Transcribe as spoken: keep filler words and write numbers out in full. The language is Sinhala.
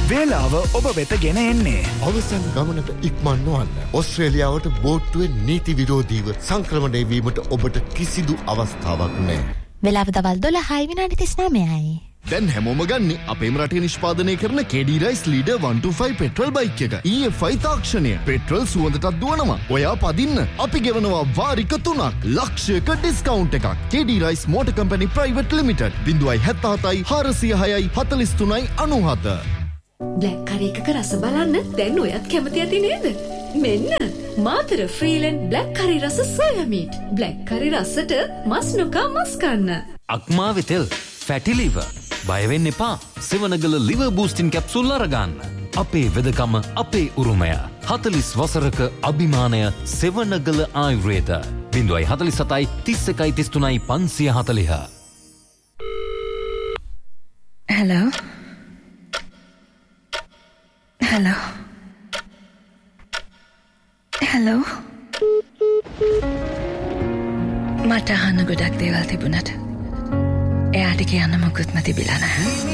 වේලාව ඔබ වෙත ගෙන එන්නේ අවසන් ගමනට ඉක්මන් නොවන්න. ඕස්ට්‍රේලියාවට බෝට්ටුවේ නීති විරෝධීව සංක්‍රමණය වීමට ඔබට කිසිදු අවස්ථාවක් නැහැ. වෙලාව දවල් දොළහයි විනාඩි තිස් නවයයි. දැන් හැමෝම ගන්නේ අපේම රටේ නිෂ්පාදනය කරන K D Rice Leader one twenty-five petrol bike එක. E F I තාක්ෂණය. පෙට්‍රල් සුවඳටත් දුවනවා. ඔයා පදින්න. අපි ගෙවනවා වාරික තුනක්. ලක්ෂයක ඩිස්කවුන්ට් එකක්. K D Rice Motor Company Private Limited. Zero सात सात चार छह छह चार तीन नौ नौ බ්ලැක් කරි එකක රස බලන්න දැන් ඔයත් කැමති ඇති නේද? මෙන්න මාතර ෆ්‍රීලන්ඩ් බ්ලැක් කරි රස සෝයා මීට්. බ්ලැක් කරි රසට මස් නොකා මස් කන්න. අක්මාවේ තෙල්, ෆැටි ලිවර්. බය වෙන්න එපා. සෙවනගල ලිවර් බූස්ටින් කැප්සූල් අරගන්න. අපේ වෙදකම අපේ උරුමය. හතළිස් වසරක අභිමානය සෙවනගල ආයුර්වේද. ज़ीरो सात सात तीस इकतीस पाँच सौ चालीस. Hello. Hello. Hello. මට අහන්න ගොඩක් දේවල් තිබුණට එයාට කියන්න මොකුත්ම තිබිලා නැහැ.